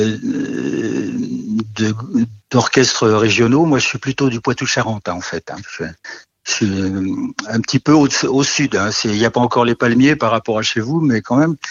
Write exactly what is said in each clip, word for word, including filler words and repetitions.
de, d'orchestres régionaux. Moi, je suis plutôt du Poitou-Charentes, hein, en fait. Hein. Je, je suis un petit peu au, au sud. Hein. Il n'y a pas encore les palmiers par rapport à chez vous, mais quand même.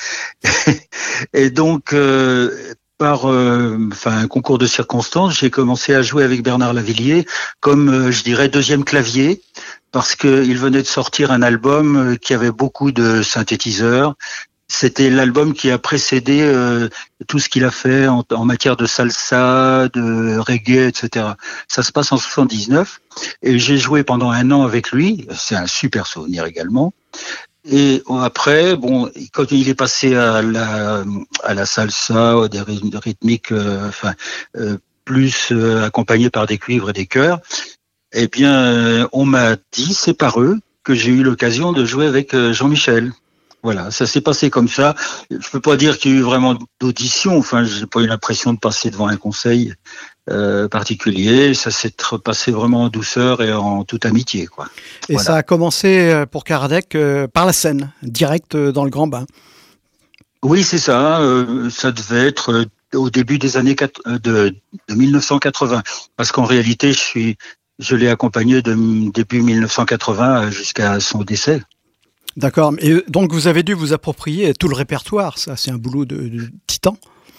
Et donc, euh, par euh, enfin, un concours de circonstances, j'ai commencé à jouer avec Bernard Lavilliers comme, euh, je dirais, deuxième clavier, parce qu'il venait de sortir un album qui avait beaucoup de synthétiseurs. C'était l'album qui a précédé euh, tout ce qu'il a fait en, en matière de salsa, de reggae, et cetera. Ça se passe en soixante-dix-neuf et j'ai joué pendant un an avec lui. C'est un super souvenir également. Et après, bon, quand il est passé à la, à la salsa, des rythmiques, euh, enfin, euh, plus euh, accompagnés par des cuivres et des chœurs, eh bien, euh, on m'a dit, c'est par eux que j'ai eu l'occasion de jouer avec euh, Jean-Michel. Voilà, ça s'est passé comme ça. Je peux pas dire qu'il y a eu vraiment d'audition. Enfin, j'ai pas eu l'impression de passer devant un conseil euh, particulier. Ça s'est passé vraiment en douceur et en toute amitié, quoi. Et voilà. Ça a commencé pour Kardec euh, par la scène, direct dans le grand bain. Oui, c'est ça. Euh, ça devait être au début des années de, de mille neuf cent quatre-vingts, parce qu'en réalité, je suis, je l'ai accompagné de début mille neuf cent quatre-vingts jusqu'à son décès. D'accord. Et donc, vous avez dû vous approprier tout le répertoire. Ça, c'est un boulot de, de titan.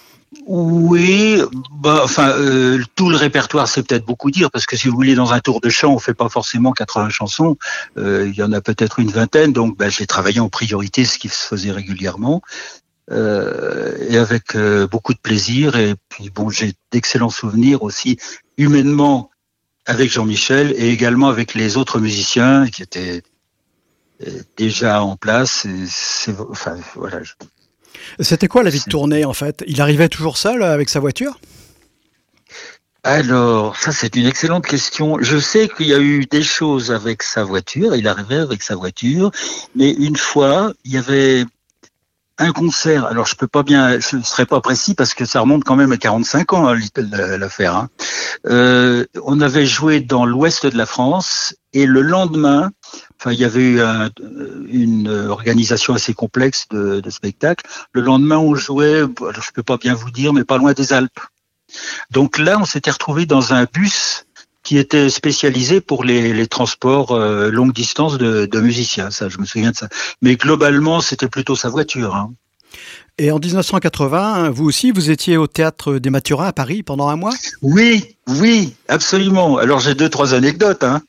Oui, bah, enfin, euh, tout le répertoire, c'est peut-être beaucoup dire, parce que si vous voulez, dans un tour de chant, on fait pas forcément quatre-vingts chansons. Euh, il y en a peut-être une vingtaine. Donc, bah, j'ai travaillé en priorité ce qui se faisait régulièrement, euh, et avec euh, beaucoup de plaisir. Et puis, bon, j'ai d'excellents souvenirs aussi humainement avec Jean-Michel et également avec les autres musiciens qui étaient déjà en place. Et c'est, enfin, voilà. C'était quoi la vie de tournée, en fait? Il arrivait toujours seul avec sa voiture? Alors, ça, c'est une excellente question. Je sais qu'il y a eu des choses avec sa voiture. Il arrivait avec sa voiture. Mais une fois, il y avait un concert. Alors, je peux pas bien, je ne serai pas précis parce que ça remonte quand même à quarante-cinq ans, l'affaire. Hein. Euh, on avait joué dans l'ouest de la France et le lendemain, enfin, il y avait eu un, une organisation assez complexe de, de spectacle. Le lendemain, on jouait, alors je peux pas bien vous dire, mais pas loin des Alpes. Donc là, on s'était retrouvé dans un bus qui était spécialisé pour les, les transports euh, longue distance de, de musiciens. Ça, je me souviens de ça. Mais globalement, c'était plutôt sa voiture. Hein. Et en dix-neuf cent quatre-vingts, vous aussi, vous étiez au Théâtre des Mathurins à Paris pendant un mois? Oui, oui, absolument. Alors j'ai deux, trois anecdotes. Hein.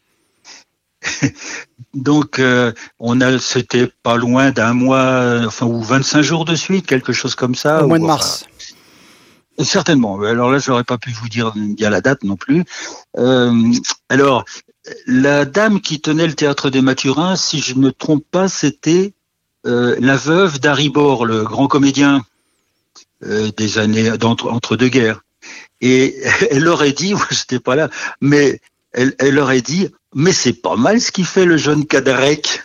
Donc, euh, on a, c'était pas loin d'un mois, enfin, ou vingt-cinq jours de suite, quelque chose comme ça. Au mois ou, de mars. Enfin, certainement. Alors là, j'aurais pas pu vous dire bien la date non plus. Euh, alors, la dame qui tenait le Théâtre des Mathurins, si je ne me trompe pas, c'était euh, la veuve d'Harry Bohr, le grand comédien euh, des années d'entre entre deux guerres. Et elle aurait dit, moi j'étais pas là, mais elle, elle aurait dit, mais c'est pas mal ce qu'il fait le jeune Kadarek.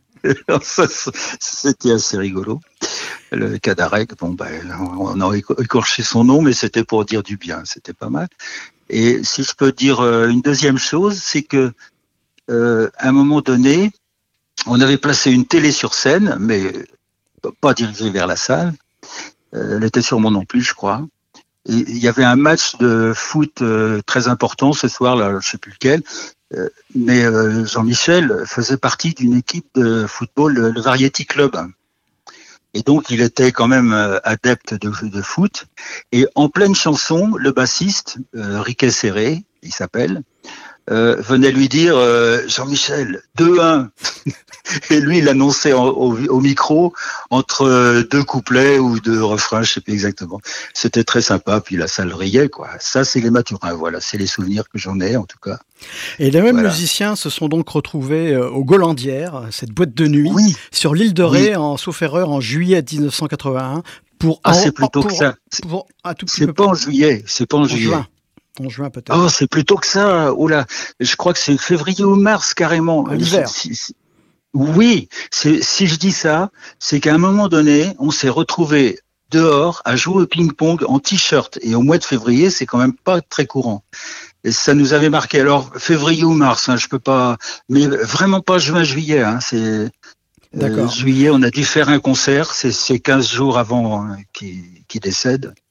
Ça, c'était assez rigolo. Le Kadarek, bon ben, on a écorché son nom, mais c'était pour dire du bien, c'était pas mal. Et si je peux dire une deuxième chose, c'est que euh, à un moment donné, on avait placé une télé sur scène, mais pas dirigée vers la salle. Elle était sur mon non plus, je crois. Et il y avait un match de foot euh, très important ce soir, là, je sais plus lequel. Euh, mais euh, Jean-Michel faisait partie d'une équipe de football, le, le Variety Club. Et donc, il était quand même euh, adepte de, de foot. Et en pleine chanson, le bassiste, euh, Riquet Serré, il s'appelle, euh, venait lui dire euh, « Jean-Michel, deux un » Et lui, il annonçait en, au, au micro entre deux couplets ou deux refrains, je sais plus exactement. C'était très sympa, puis la salle riait, quoi. Ça, c'est les Mathurins, voilà. C'est les souvenirs que j'en ai, en tout cas. Et les mêmes voilà. musiciens se sont donc retrouvés au Golandière, cette boîte de nuit, oui. sur l'île de Ré, oui. en sauf erreur, en juillet dix-neuf cent quatre-vingt-un. Pour ah, en, c'est plutôt pour, que ça. Pour, pour un tout petit c'est peu pas plus. en juillet, c'est pas en, en juillet. Juin. En juin, peut-être. Oh, c'est plutôt que ça. Oh là, je crois que c'est février ou mars, carrément. À l'hiver. Si, si, oui, c'est, si je dis ça, c'est qu'à un moment donné, on s'est retrouvés dehors à jouer au ping-pong en t-shirt. Et au mois de février, c'est quand même pas très courant. Et ça nous avait marqué. Alors, février ou mars, hein, je peux pas, mais vraiment pas juin-juillet. Hein, c'est D'accord. Euh, juillet, on a dû faire un concert. C'est, c'est quinze jours avant hein, qu'il, qu'il décède.